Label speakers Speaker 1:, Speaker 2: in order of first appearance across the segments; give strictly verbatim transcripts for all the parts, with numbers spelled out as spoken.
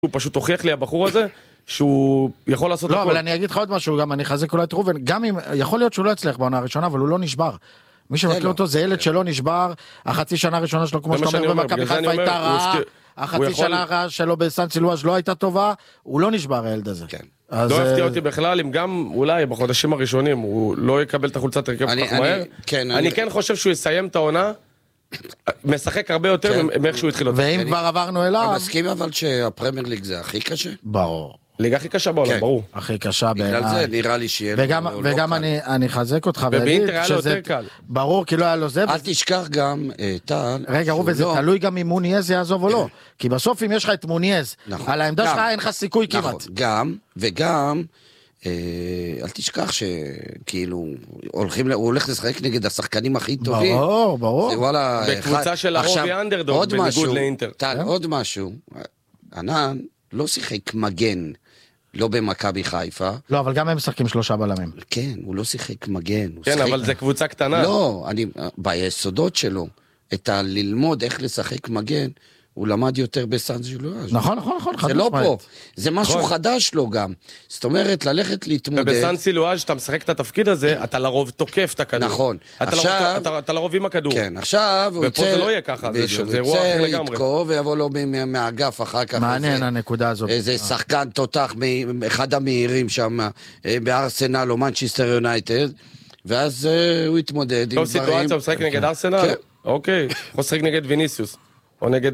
Speaker 1: הוא פשוט הוכיח לי הבחור הזה, שהוא יכול לעשות
Speaker 2: לא,
Speaker 1: הכל.
Speaker 2: אבל אני אגיד לך עוד משהו, גם אני חזק אולי את רובן, גם אם, יכול להיות שהוא לא יצליח בעונה הראשונה, אבל הוא לא נשבר. מי שמכיר אותו זה ילד שלא נשבר, החצי שנה הראשונה שלו, כמו שאתה אומר, במכבי חיפה הייתה רעה, החצי שנה שלו בסן סילואז' לא הייתה טובה, הוא לא נשבר הילד הזה.
Speaker 1: לא הפתיע אותי בכלל, אם גם אולי בחודשים הראשונים הוא לא יקבל את החולצת הרכב כך מהר. אני כן חושב שהוא יסיים את העונה, משחק הרבה יותר מאיך שהוא התחיל אותה.
Speaker 2: ואם כבר עברנו אליו...
Speaker 3: אני מסכים אבל שהפרמייר ליג זה הכי קשה?
Speaker 2: ברור.
Speaker 1: ליגה הכי קשה בעולם, ברור.
Speaker 2: הכי קשה
Speaker 3: בעיניי. בגלל זה נראה לי שיהיה לו לא קל.
Speaker 2: וגם אני אחזק אותך
Speaker 1: ובאינטר היה לו יותר קל.
Speaker 2: ברור, כי לא היה לו זה.
Speaker 3: אל תשכח גם, טל...
Speaker 2: רגע, רובי, זה תלוי גם אם מוניאז יעזוב או לא. כי בסוף אם יש לך את מוניאז, על העמדה שלך אין לך סיכוי כמעט.
Speaker 3: גם, וגם... אל תשכח שכאילו הולכים, הוא הולך לשחק נגד השחקנים הכי טובים.
Speaker 2: ברור, ברור.
Speaker 1: בקבוצה של הרובי אנדרדוג בניגוד לאינטר.
Speaker 3: טל, עוד משהו. ענן לא שיחק מגן, לא במכבי חיפה.
Speaker 2: לא, אבל גם הם משחקים שלושה בלמים.
Speaker 3: כן, הוא לא שיחק מגן.
Speaker 1: כן, אבל זה קבוצה קטנה.
Speaker 3: לא, ביסודות שלו, את ללמוד איך לשחק מגן, הוא למד יותר בסן סילואז'.
Speaker 2: נכון, נכון, נכון.
Speaker 3: זה לא פה, זה משהו חדש לו גם. זאת אומרת, ללכת להתמודד.
Speaker 1: ובסן סילואז' שאתה משחק את התפקיד הזה, אתה לרוב תוקף את הכדור.
Speaker 3: נכון.
Speaker 1: אתה לרוב עם הכדור.
Speaker 3: כן, עכשיו הוא
Speaker 1: ופה זה לא יהיה ככה, זה אירוע אחר לגמרי.
Speaker 3: הוא יתקוף ויבוא לו מהאגף אחר כך.
Speaker 2: מעניין הנקודה הזאת.
Speaker 3: איזה שחקן תותח, אחד המהירים שם, בארסנל או מנצ'סטר יונייטד, ואז הוא יתמודד עם דברים.
Speaker 1: טוב, סיטואציה, הוא משחק נגד ארסנל? אוקיי, הוא משחק נגד ויניסיוס. או נגד...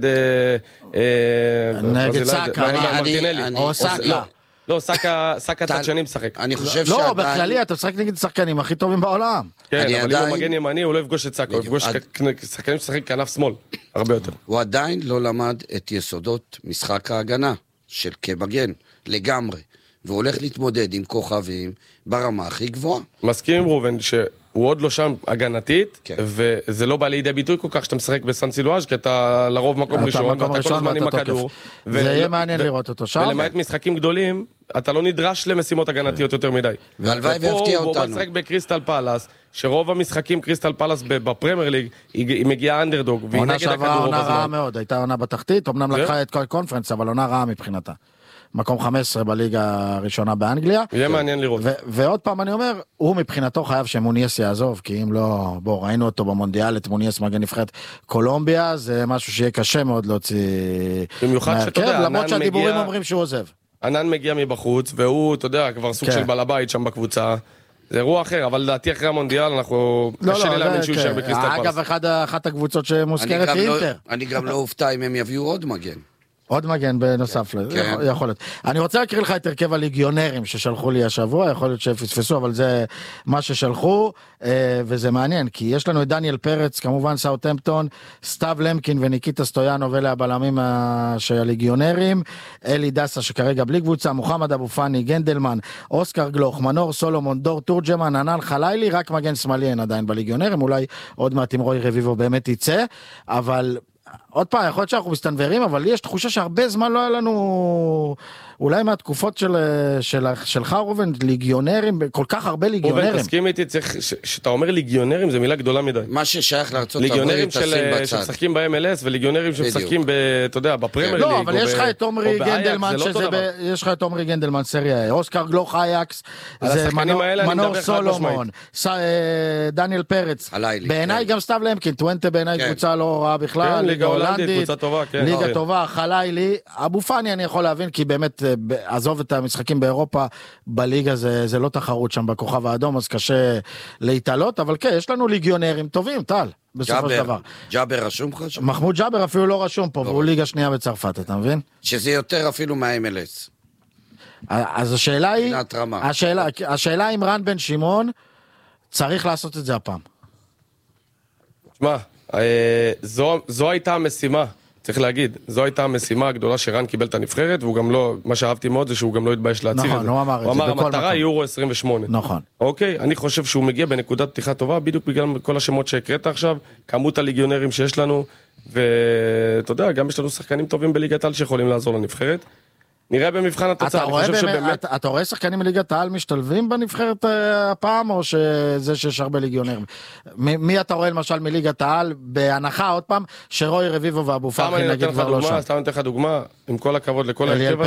Speaker 2: נגד סאקה, או סאקה.
Speaker 1: לא, סאקה צד שני משחק.
Speaker 3: אני חושב
Speaker 2: שעדיין... לא, בכללי, אתה משחק נגד שחקנים הכי טובים בעולם.
Speaker 1: כן, אבל אם הוא מגן ימני, הוא לא יפגוש את סאקה, הוא יפגוש שחקנים ששחק כנף שמאל, הרבה יותר.
Speaker 3: הוא עדיין לא למד את יסודות משחק ההגנה של כמגן, לגמרי. והוא הולך להתמודד עם כוכבים ברמה הכי גבוהה.
Speaker 1: מסכים עם רובן ש... הוא עוד לא שם הגנתית, כן. וזה לא בא לידי ביטוי כל כך שאתה משחק בסן סילואז' כי אתה לרוב מקום ראשון, ואתה כל הזמן עם הכדור.
Speaker 2: זה יהיה מעניין לראות אותו שם.
Speaker 1: ולמעט משחקים גדולים, אתה לא נדרש למשימות הגנתיות יותר מדי.
Speaker 3: והלוואי והפתיע אותנו.
Speaker 1: הוא משחק בקריסטל פלאס, שרוב המשחקים קריסטל פלאס בפרמייר ליג, היא מגיעה אנדרדוג, והיא נגד הכדור.
Speaker 2: עונה רעה מאוד, הייתה עונה בתחתית, אמנם לקחה את כל הקונפרנס, אבל עונה רעה מבחינתה. מקום חמש עשרה בליגה הראשונה באנגליה.
Speaker 1: יהיה מעניין לראות.
Speaker 2: ועוד פעם אני אומר, הוא מבחינתו חייב שמוניאס יעזוב, כי אם לא, בוא, ראינו אותו במונדיאל, את מוניאס מגן נבחרת קולומביה, זה משהו שיהיה קשה מאוד להוציא
Speaker 1: במיוחד שאתה יודע,
Speaker 2: למרות שהדיבורים אומרים שהוא עוזב.
Speaker 1: ענן מגיע מבחוץ, והוא, אתה יודע, כבר סוג של בעל הבית שם בקבוצה. זה אירוע אחר, אבל לדעתי אחרי המונדיאל אנחנו... קשה לי להאמין שהוא יישאר בקריסטל פלאס.
Speaker 2: אגב, אחת הקבוצות שמוזכרת היא אינטר.
Speaker 3: אני גם לא אופתע אם הם יביאו עוד מגן.
Speaker 2: עוד מגן בנוסף, יכול להיות. אני רוצה להקריא לך את הרכב הליגיונרים ששלחו לי השבוע, יכול להיות שפספסו, אבל זה מה ששלחו, וזה מעניין, כי יש לנו את דניאל פרץ, כמובן סאוטהמפטון, סטאב למקין וניקיטה סטויאנוב, אלה הבלמים של הליגיונרים, אלי דסה שכרגע בלי קבוצה, מוחמד אבו פאני, גנדלמן, אוסקר גלוך, מנור סולומון, דור תורג'מן, ענן חלילי, רק מגן שמאלי אין עדיין בליגיונרים, אולי עוד מעט עם רוי רביבו באמת יצא, אבל... עוד פעם, יכול להיות שאנחנו מסתנברים, אבל לי יש תחושה שהרבה זמן לא היה לנו, אולי מהתקופות של, של, שלך רובן, ליגיונרים, כל כך הרבה ליגיונרים.
Speaker 1: רובן, תסכים איתי, צריך, שאתה אומר ליגיונרים, זה מילה גדולה מדי.
Speaker 3: מה ששייך לארצות
Speaker 1: ליגיונרים שמשחקים ב-אם אל אס, וליגיונרים שמשחקים, אתה יודע, בפרמייר ליג.
Speaker 2: לא, אבל יש לך את עומרי גנדלמן, יש לך את עומרי גנדלמן, סריה, אוסקר גלוך אייקס, זה מנור סולומון, דניאל פרץ. בעיניי גם סטאב למקין, טוונטה בעיניי קבוצה לא רעה בכלל. ליגה הולנדית, ליגה טובה, חלילי, אבו פאני אני יכול להבין, כי באמת, עזוב את המשחקים באירופה, בליגה זה, זה לא תחרות שם בכוכב האדום, אז קשה להתעלות, אבל כן, יש לנו ליגיונרים טובים, טל, בסופו של דבר.
Speaker 3: ג'אבר רשום לך שם?
Speaker 2: מחמוד ג'אבר אפילו לא רשום פה, והוא ליגה שנייה בצרפת, אתה מבין?
Speaker 3: שזה יותר אפילו מה-אם אל אס.
Speaker 2: אז השאלה היא, השאלה, השאלה אם רן בן שמעון צריך לעשות את זה הפעם.
Speaker 1: שמע, זו, זו הייתה המשימה, צריך להגיד, זו הייתה המשימה הגדולה שרן קיבל את הנבחרת, והוא גם לא, מה שאהבתי מאוד זה שהוא גם לא התבייש להציג
Speaker 2: נכון,
Speaker 1: את זה.
Speaker 2: הוא אמר את זה.
Speaker 1: הוא אמר, המטרה היא יורו עשרים ושמונה.
Speaker 2: נכון.
Speaker 1: אוקיי, אני חושב שהוא מגיע בנקודת פתיחה טובה, בדיוק בגלל כל השמות שהקראת עכשיו, כמות הליגיונרים שיש לנו, ואתה יודע, גם יש לנו שחקנים טובים בליגת העל שיכולים לעזור לנבחרת. נראה במבחן התוצאה.
Speaker 2: אתה רואה, באמת, אתה, אתה רואה שחקנים מליגת העל משתלבים בנבחרת הפעם, או שזה שיש הרבה ליגיונרים? מי, מי אתה רואה למשל מליגת העל, בהנחה עוד פעם, שרוי רביבו ואבו פרחי נגיד כבר לא שם?
Speaker 1: סתם אני אתן לך דוגמה, עם כל הכבוד לכל ההרכב